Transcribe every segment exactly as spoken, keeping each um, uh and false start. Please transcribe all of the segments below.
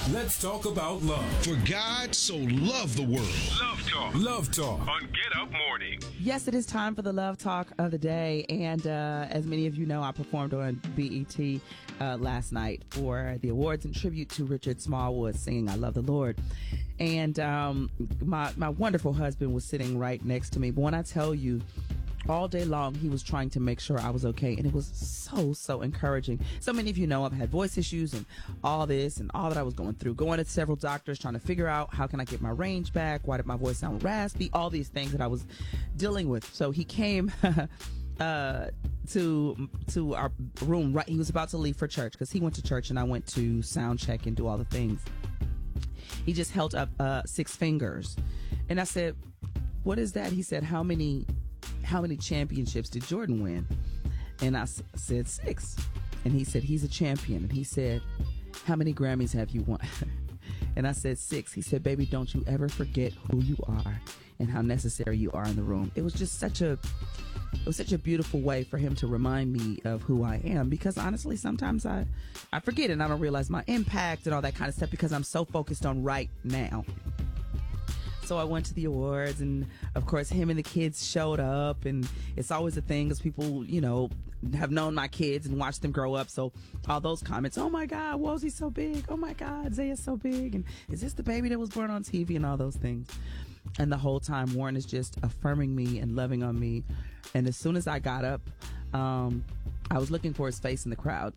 Let's talk about love. For God so loved the world. Love Talk. Love Talk on Get Up Morning. Yes, it is time for the Love Talk of the day. And uh, as many of you know, I performed on B E T uh, last night for the awards in tribute to Richard Smallwood singing I Love the Lord. And um, my, my wonderful husband was sitting right next to me. But when I tell you, all day long, he was trying to make sure I was okay. And it was so, so encouraging. So many of you know I've had voice issues and all this and all that I was going through. Going to several doctors, trying to figure out how can I get my range back? Why did my voice sound raspy? All these things that I was dealing with. So he came uh, to to our room. Right, he was about to leave for church because he went to church and I went to sound check and do all the things. He just held up uh, six fingers. And I said, what is that? He said, how many... How many championships did Jordan win? And I s- said six. And he said, he's a champion. And he said, how many Grammys have you won? And I said six. He said, baby, don't you ever forget who you are and how necessary you are in the room. It was just such a, it was such a beautiful way for him to remind me of who I am. Because honestly, sometimes I, I forget and I don't realize my impact and all that kind of stuff because I'm so focused on right now. So I went to the awards, and of course, him and the kids showed up, and it's always a thing because people, you know, have known my kids and watched them grow up. So all those comments, oh my God, Wosie's so big. Oh my God, Zaya's so big. And is this the baby that was born on T V and all those things? And the whole time, Warren is just affirming me and loving on me. And as soon as I got up, um, I was looking for his face in the crowd.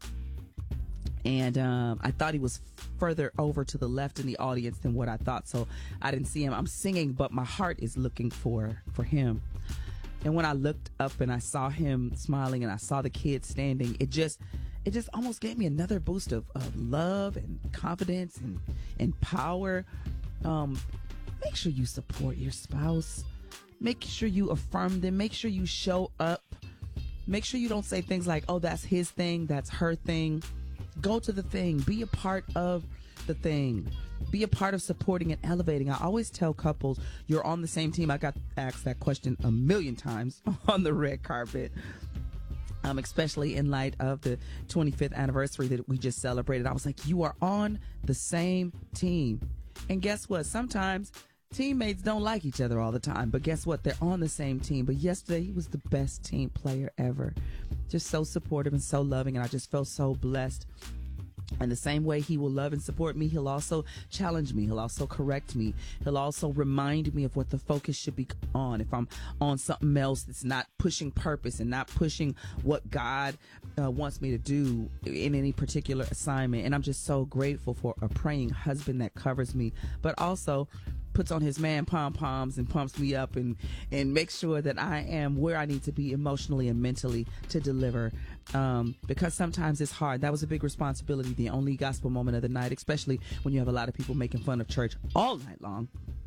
And um, I thought he was further over to the left in the audience than what I thought. So I didn't see him. I'm singing, but my heart is looking for, for him. And when I looked up and I saw him smiling and I saw the kids standing, it just it just almost gave me another boost of, of love and confidence and, and power. Um, make sure you support your spouse. Make sure you affirm them. Make sure you show up. Make sure you don't say things like, oh, that's his thing, that's her thing. Go to the thing. Be a part of the thing. Be a part of supporting and elevating. I always tell couples, you're on the same team. I got asked that question a million times on the red carpet, um, especially in light of the twenty-fifth anniversary that we just celebrated. I was like, you are on the same team. And guess what? Sometimes teammates don't like each other all the time, but guess what? They're on the same team. But yesterday, he was the best team player ever. Just so supportive and so loving, and I just felt so blessed. And the same way he will love and support me, he'll also challenge me. He'll also correct me. He'll also remind me of what the focus should be on. If I'm on something else that's not pushing purpose and not pushing what God uh, wants me to do in any particular assignment. And I'm just so grateful for a praying husband that covers me, but also puts on his man pom-poms and pumps me up and, and makes sure that I am where I need to be emotionally and mentally to deliver. Um, because sometimes it's hard. That was a big responsibility, the only gospel moment of the night, especially when you have a lot of people making fun of church all night long.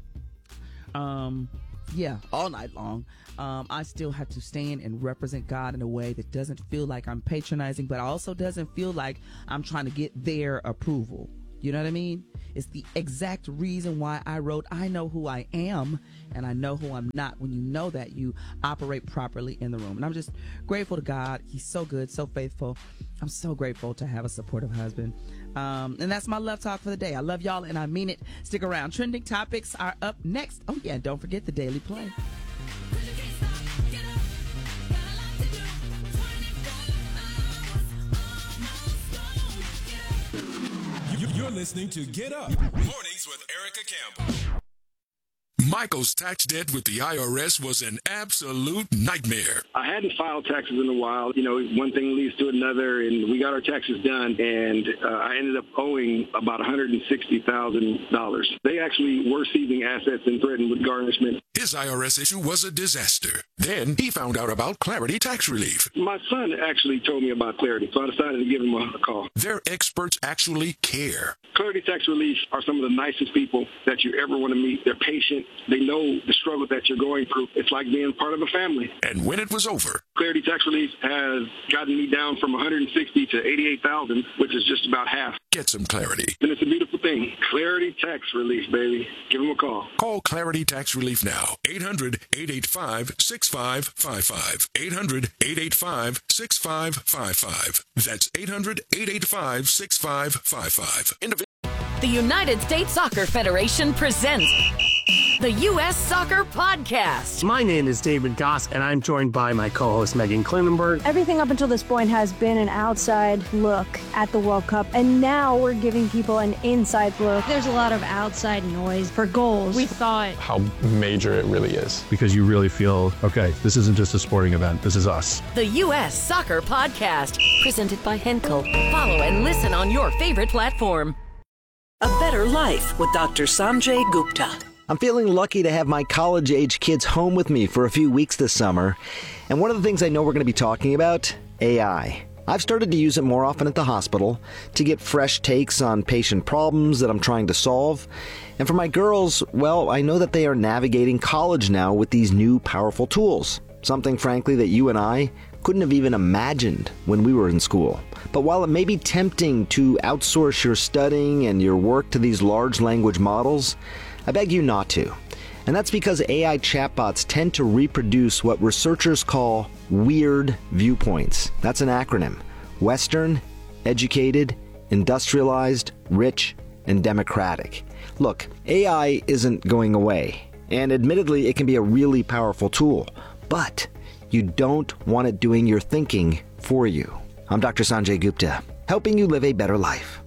Um, yeah, all night long. Um, I still have to stand and represent God in a way that doesn't feel like I'm patronizing, but also doesn't feel like I'm trying to get their approval. You know what I mean? It's the exact reason why I wrote, I know who I am and I know who I'm not. When you know that, you operate properly in the room. And I'm just grateful to God. He's so good, so faithful. I'm so grateful to have a supportive husband. Um, and that's my love talk for the day. I love y'all and I mean it. Stick around. Trending topics are up next. Oh, yeah, don't forget the Daily Play. You're listening to Get Up Mornings with Erica Campbell. Michael's tax debt with the I R S was an absolute nightmare. I hadn't filed taxes in a while. You know, one thing leads to another, and we got our taxes done, and uh, I ended up owing about one hundred sixty thousand dollars. They actually were seizing assets and threatened with garnishment. His I R S issue was a disaster. Then he found out about Clarity Tax Relief. My son actually told me about Clarity, so I decided to give him a, a call. Their experts actually care. Clarity Tax Relief are some of the nicest people that you ever want to meet. They're patient. They know the struggle that you're going through. It's like being part of a family. And when it was over, Clarity Tax Relief has gotten me down from one hundred sixty to eighty-eight thousand, which is just about half. Get some clarity. And it's a beautiful thing. Clarity Tax Relief, baby. Give them a call. Call Clarity Tax Relief now. eight hundred, eight eight five, six five five five. eight hundred, eight eight five, six five five five. That's eight hundred, eight eight five, six five five five. Individual The United States Soccer Federation presents the U S Soccer Podcast. My name is David Goss, and I'm joined by my co-host Megan Klinenberg. Everything up until this point has been an outside look at the World Cup, and now we're giving people an inside look. There's a lot of outside noise for goals. We thought how major it really is. Because you really feel, okay, this isn't just a sporting event, this is us. The U S Soccer Podcast, presented by Henkel. Follow and listen on your favorite platform. A Better Life with Doctor Sanjay Gupta. I'm feeling lucky to have my college-age kids home with me for a few weeks this summer. And one of the things I know we're going to be talking about, A I. I've started to use it more often at the hospital to get fresh takes on patient problems that I'm trying to solve. And for my girls, well, I know that they are navigating college now with these new powerful tools. Something, frankly, that you and I couldn't have even imagined when we were in school. But while it may be tempting to outsource your studying and your work to these large language models, I beg you not to. And that's because A I chatbots tend to reproduce what researchers call weird viewpoints. That's an acronym. Western, educated, industrialized, rich, and democratic. Look, A I isn't going away. And admittedly, it can be a really powerful tool. But you don't want it doing your thinking for you. I'm Doctor Sanjay Gupta, helping you live a better life.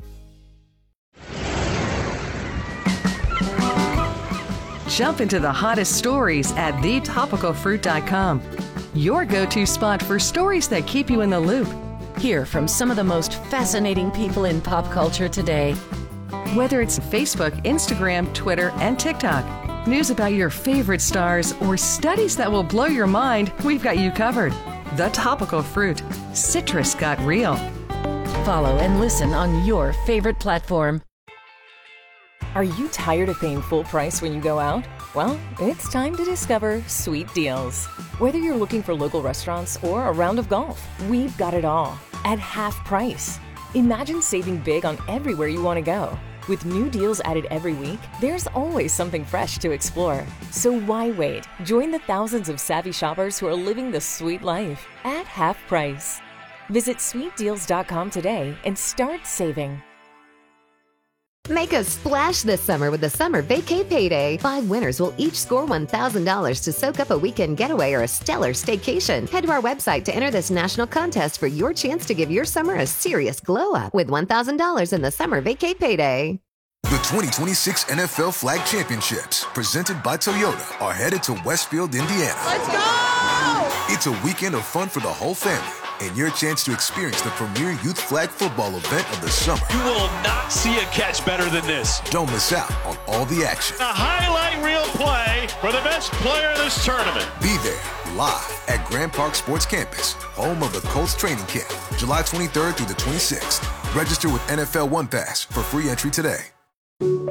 Jump into the hottest stories at the topical fruit dot com. Your go-to spot for stories that keep you in the loop. Hear from some of the most fascinating people in pop culture today. Whether it's Facebook, Instagram, Twitter, and TikTok, news about your favorite stars, or studies that will blow your mind, we've got you covered. The Topical Fruit. Citrus got real. Follow and listen on your favorite platform. Are you tired of paying full price when you go out? Well, it's time to discover Sweet Deals. Whether you're looking for local restaurants or a round of golf, we've got it all at half price. Imagine saving big on everywhere you want to go. With new deals added every week, there's always something fresh to explore. So why wait? Join the thousands of savvy shoppers who are living the sweet life at half price. Visit sweet deals dot com today and start saving. Make a splash this summer with the Summer Vacay Payday. Five winners will each score one thousand dollars to soak up a weekend getaway or a stellar staycation. Head to our website to enter this national contest for your chance to give your summer a serious glow-up with one thousand dollars in the Summer Vacay Payday. The twenty twenty-six N F L Flag Championships, presented by Toyota, are headed to Westfield, Indiana. Let's go! It's a weekend of fun for the whole family, and your chance to experience the premier youth flag football event of the summer. You will not see a catch better than this. Don't miss out on all the action. A highlight reel play for the best player in this tournament. Be there, live at Grand Park Sports Campus, home of the Colts training camp, July twenty-third through the twenty-sixth. Register with N F L One Pass for free entry today.